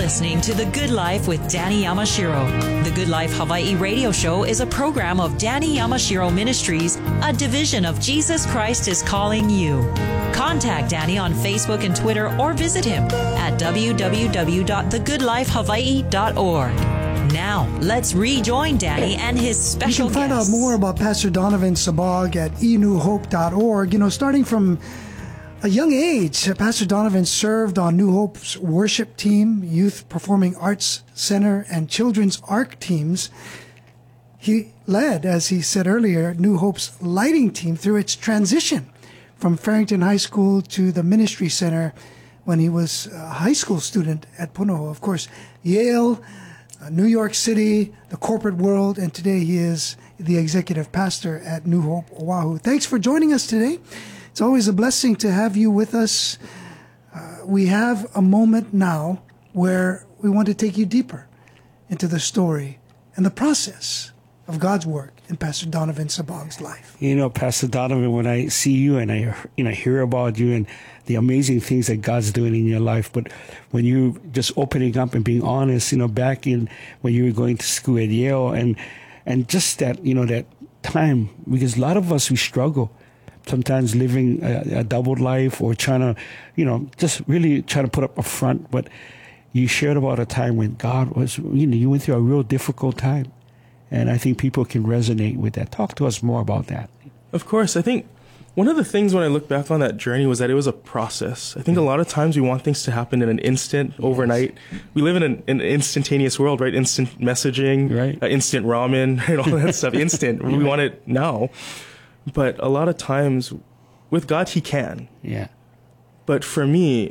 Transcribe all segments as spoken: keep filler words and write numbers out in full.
listening to The Good Life with Danny Yamashiro. The Good Life Hawaii radio show is a program of Danny Yamashiro Ministries, a division of Jesus Christ is Calling You. Contact Danny on Facebook and Twitter or visit him at w w w dot the good life hawaii dot org. Now, let's rejoin Danny and his special guest. You can find guests. out more about Pastor Donovan Sabag at e new hope dot org. You know, starting from a young age, Pastor Donovan served on New Hope's worship team, Youth Performing Arts Center, and Children's ARC teams. He led, as he said earlier, New Hope's lighting team through its transition from Farrington High School to the Ministry Center when he was a high school student at Punahou. Of course, Yale, uh, New York City, the corporate world, and today he is the executive pastor at New Hope Oahu. Thanks for joining us today. It's always a blessing to have you with us. Uh, we have a moment now where we want to take you deeper into the story and the process of God's work in Pastor Donovan Sabag's life. You know, Pastor Donovan, when I see you and I you know hear about you and the amazing things that God's doing in your life, but when you just opening up and being honest, you know, back in when you were going to school at Yale and and just that, you know, that time, because a lot of us, we struggle sometimes living a, a doubled life or trying to, you know, just really trying to put up a front. But you shared about a time when God was, you know, you went through a real difficult time. And I think people can resonate with that. Talk to us more about that. Of course. I think one of the things when I look back on that journey was that it was a process. I think a lot of times we want things to happen in an instant, overnight. We live in an, an instantaneous world, right? Instant messaging, right? Uh, instant ramen, right? All that stuff. Instant. We want it now. But a lot of times with God, he can. Yeah. But for me,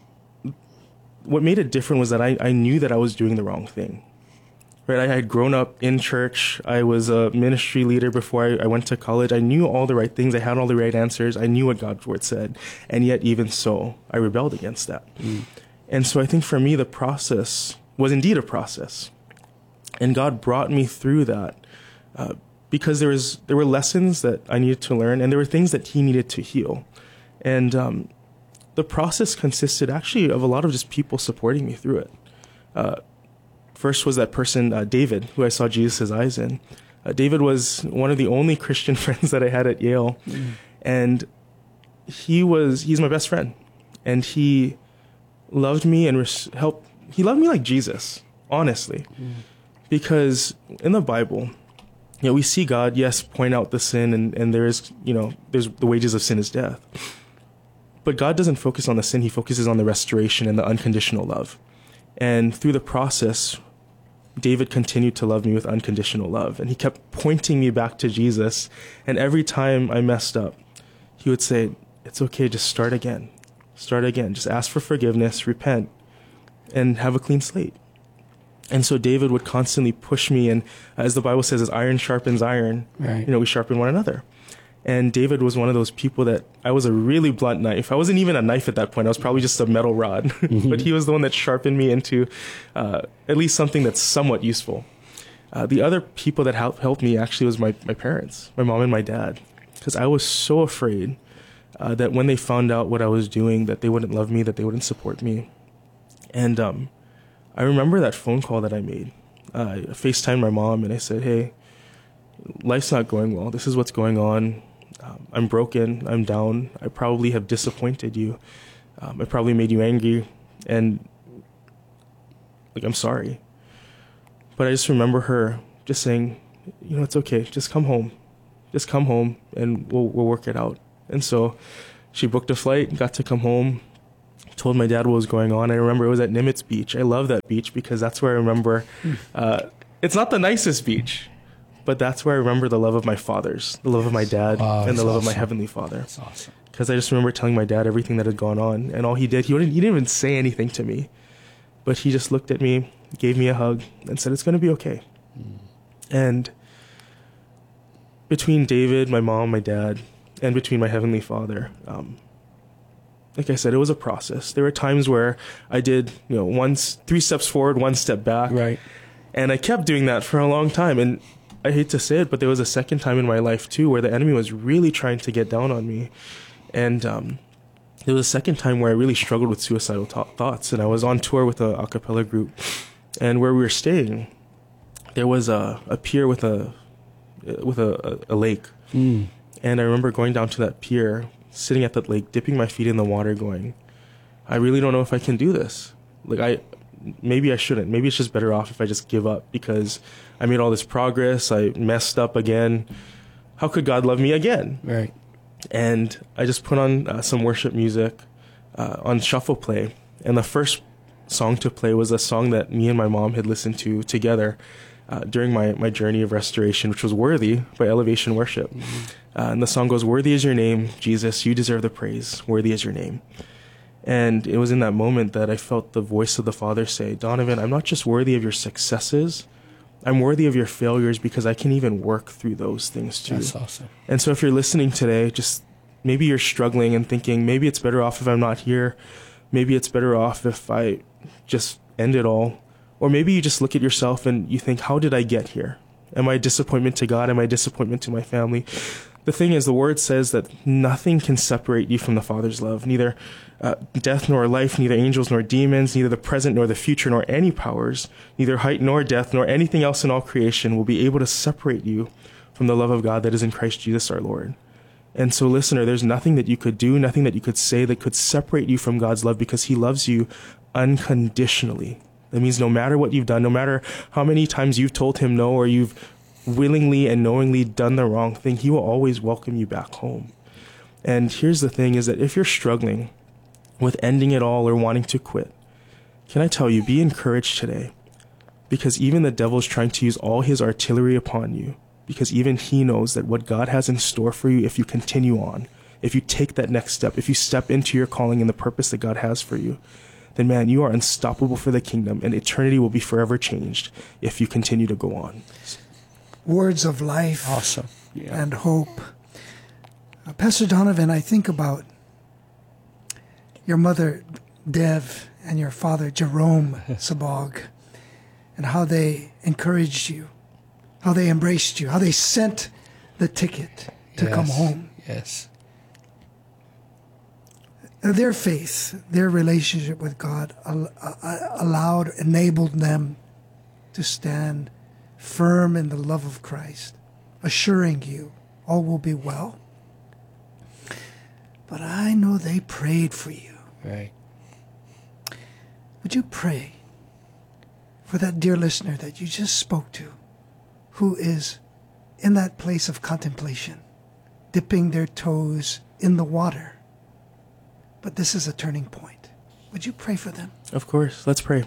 what made it different was that I, I knew that I was doing the wrong thing. Right? I had grown up in church. I was a ministry leader before I, I went to college. I knew all the right things. I had all the right answers. I knew what God's word said. And yet, even so, I rebelled against that. Mm. And so I think for me, the process was indeed a process. And God brought me through that uh, because there was there were lessons that I needed to learn, and there were things that he needed to heal. And um, the process consisted actually of a lot of just people supporting me through it. Uh, First was that person, uh, David, who I saw Jesus' eyes in. Uh, David was one of the only Christian friends that I had at Yale. Mm. And he was, he's my best friend. And he loved me and res- helped, he loved me like Jesus, honestly. Mm. Because in the Bible, you know, we see God, yes, point out the sin, and, and there is, you know, there's the wages of sin is death. But God doesn't focus on the sin, he focuses on the restoration and the unconditional love. And through the process, David continued to love me with unconditional love. And he kept pointing me back to Jesus. And every time I messed up, he would say, it's okay, just start again. Start again. Just ask for forgiveness, repent, and have a clean slate. And so David would constantly push me. And as the Bible says, as iron sharpens iron, right. you know, we sharpen one another. And David was one of those people that I was a really blunt knife. I wasn't even a knife at that point. I was probably just a metal rod. Mm-hmm. But he was the one that sharpened me into uh, at least something that's somewhat useful. Uh, the other people that helped helped me actually was my, my parents, my mom and my dad. Because I was so afraid uh, that when they found out what I was doing, that they wouldn't love me, that they wouldn't support me. And um, I remember that phone call that I made. Uh, I FaceTimed my mom and I said, hey, life's not going well. This is what's going on. Um, I'm broken. I'm down. I probably have disappointed you. Um, I probably made you angry. And, like, I'm sorry. But I just remember her just saying, you know, it's okay. Just come home. Just come home and we'll we'll work it out. And so she booked a flight, got to come home, told my dad what was going on. I remember it was at Nimitz Beach. I love that beach because that's where I remember, uh, it's not the nicest beach, but that's where I remember the love of my fathers, the love of my dad, wow, and the love awesome. of my Heavenly Father. That's awesome. Because I just remember telling my dad everything that had gone on, and all he did, he didn't, he didn't even say anything to me, but he just looked at me, gave me a hug, and said, it's going to be okay. Mm. And between David, my mom, my dad, and between my Heavenly Father, um, like I said, it was a process. There were times where I did, you know, one, three steps forward, one step back. Right. And I kept doing that for a long time. And I hate to say it, but there was a second time in my life too where the enemy was really trying to get down on me. And um, There was a second time where I really struggled with suicidal th- thoughts, and I was on tour with a a cappella group, and where we were staying, there was a, a pier with a with a, a, a lake, mm. and I remember going down to that pier, sitting at that lake, dipping my feet in the water, going, I really don't know if I can do this. Like I, maybe I shouldn't. Maybe it's just better off if I just give up, because I made all this progress. I messed up again. How could God love me again? Right. And I just put on uh, some worship music uh, on shuffle play. And the first song to play was a song that me and my mom had listened to together uh, during my, my journey of restoration, which was Worthy by Elevation Worship. Mm-hmm. Uh, and the song goes, worthy is your name, Jesus, you deserve the praise. Worthy is your name. And it was in that moment that I felt the voice of the Father say, Donovan, I'm not just worthy of your successes, I'm worthy of your failures, because I can even work through those things too. That's awesome. And so if you're listening today, just maybe you're struggling and thinking, maybe it's better off if I'm not here. Maybe it's better off if I just end it all. Or maybe you just look at yourself and you think, how did I get here? Am I a disappointment to God? Am I a disappointment to my family? The thing is, the word says that nothing can separate you from the Father's love. Neither uh, death nor life, neither angels nor demons, neither the present nor the future, nor any powers, neither height nor depth, nor anything else in all creation will be able to separate you from the love of God that is in Christ Jesus our Lord. And so, listener, there's nothing that you could do, nothing that you could say that could separate you from God's love, because he loves you unconditionally. That means no matter what you've done, no matter how many times you've told him no, or you've willingly and knowingly done the wrong thing, he will always welcome you back home. And here's the thing, is that if you're struggling with ending it all or wanting to quit, can I tell you, be encouraged today, because even the devil is trying to use all his artillery upon you, because even he knows that what God has in store for you, if you continue on, if you take that next step, if you step into your calling and the purpose that God has for you, then man, you are unstoppable for the kingdom, and eternity will be forever changed if you continue to go on. Words of life. Awesome. Yeah. And hope. Uh, Pastor Donovan, I think about your mother, Dev, and your father, Jerome Sabag, and how they encouraged you, how they embraced you, how they sent the ticket to yes. come home. Yes. Their faith, their relationship with God allowed, enabled them to stand firm in the love of Christ, assuring you all will be well. But I know they prayed for you. Right. Would you pray for that dear listener that you just spoke to, who is in that place of contemplation, dipping their toes in the water? But this is a turning point. Would you pray for them? Of course. Let's pray.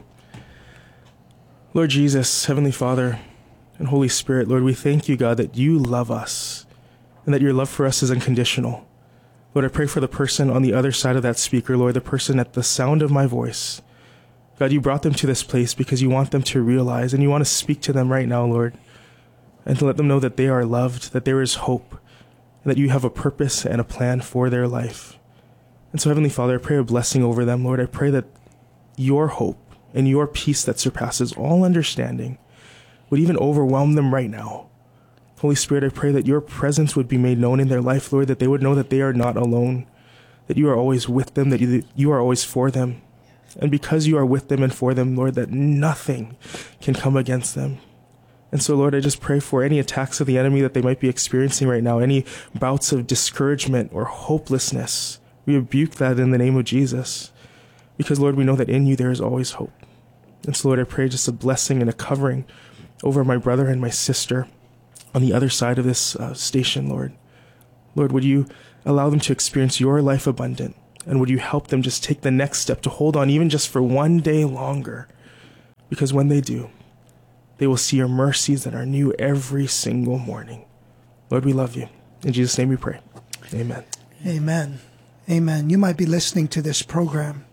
Lord Jesus, Heavenly Father, and Holy Spirit, Lord, we thank you, God, that you love us and that your love for us is unconditional. Lord, I pray for the person on the other side of that speaker, Lord, the person at the sound of my voice. God, you brought them to this place because you want them to realize, and you want to speak to them right now, Lord, and to let them know that they are loved, that there is hope, and that you have a purpose and a plan for their life. And so, Heavenly Father, I pray a blessing over them, Lord. I pray that your hope and your peace that surpasses all understanding would even overwhelm them right now. Holy Spirit, I pray that your presence would be made known in their life, Lord, that they would know that they are not alone, that you are always with them, that you, that you are always for them. And because you are with them and for them, Lord, that nothing can come against them. And so, Lord, I just pray for any attacks of the enemy that they might be experiencing right now, any bouts of discouragement or hopelessness. We rebuke that in the name of Jesus, because, Lord, we know that in you there is always hope. And so, Lord, I pray just a blessing and a covering over my brother and my sister on the other side of this uh, station, Lord. Lord, would you allow them to experience your life abundant, and would you help them just take the next step to hold on even just for one day longer, because when they do, they will see your mercies that are new every single morning. Lord, we love you. In Jesus' name we pray. Amen. Amen. Amen. You might be listening to this program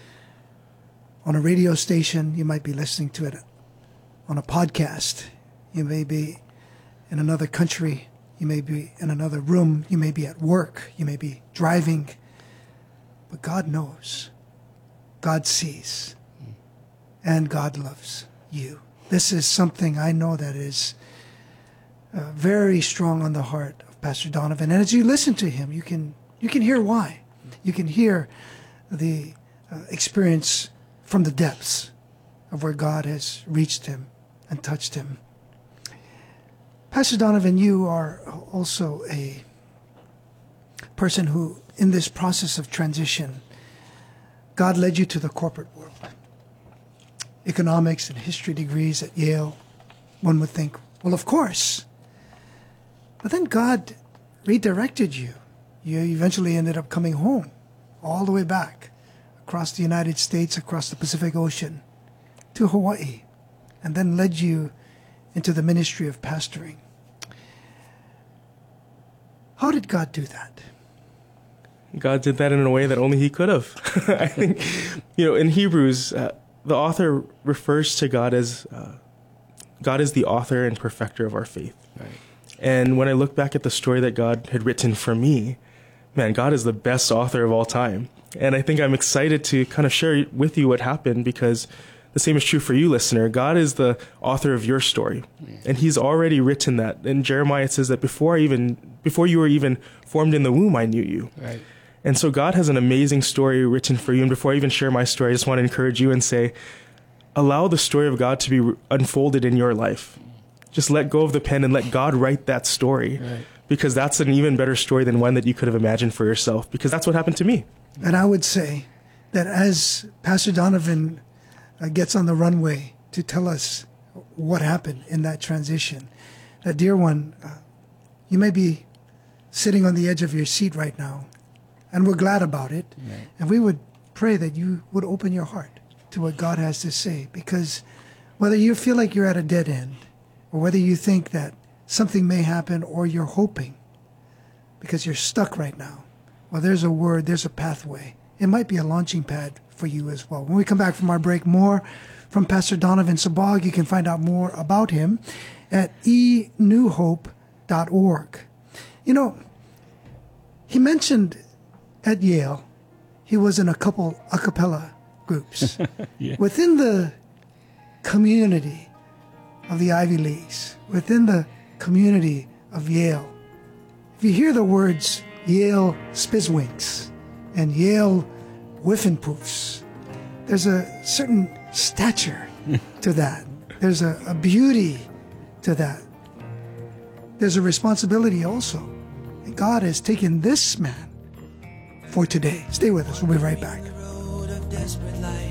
on a radio station. You might be listening to it on a podcast. You may be in another country. You may be in another room. You may be at work. You may be driving. But God knows. God sees. And God loves you. This is something I know that is uh, very strong on the heart of Pastor Donovan. And as you listen to him, you can you can hear why. you can hear the uh, experience from the depths of where God has reached him and touched him. Pastor Donovan, you are also a person who, in this process of transition, God led you to the corporate world. Economics and history degrees at Yale, one would think, well, of course. But then God redirected you. You eventually ended up coming home, all the way back, across the United States, across the Pacific Ocean, to Hawaii, and then led you into the ministry of pastoring. How did God do that? God did that in a way that only he could have. I think, you know, in Hebrews, uh, the author refers to God as, uh, God is the author and perfecter of our faith. Right. And when I look back at the story that God had written for me, man, God is the best author of all time. And I think I'm excited to kind of share with you what happened, because the same is true for you, listener. God is the author of your story, and he's already written that. In Jeremiah, it says that before I even, before you were even formed in the womb, I knew you. Right. And so God has an amazing story written for you. And before I even share my story, I just want to encourage you and say, allow the story of God to be unfolded in your life. Just let go of the pen and let God write that story, right. Because that's an even better story than one that you could have imagined for yourself, because that's what happened to me. And I would say that as Pastor Donovan uh, gets on the runway to tell us what happened in that transition, that, dear one, uh, you may be sitting on the edge of your seat right now, and we're glad about it. Right. And we would pray that you would open your heart to what God has to say, because whether you feel like you're at a dead end, or whether you think that something may happen, or you're hoping because you're stuck right now, well, there's a word, there's a pathway. It might be a launching pad for you as well. When we come back from our break, more from Pastor Donovan Sabag. You can find out more about him at e new hope dot org. You know, he mentioned at Yale, he was in a couple a cappella groups. Yeah. Within the community of the Ivy Leagues, within the community of Yale, if you hear the words Yale Spizwinks and Yale Whiffenpoofs, there's a certain stature to that. There's a, a beauty to that. There's a responsibility also. And God has taken this man for today. Stay with us. We'll be right back.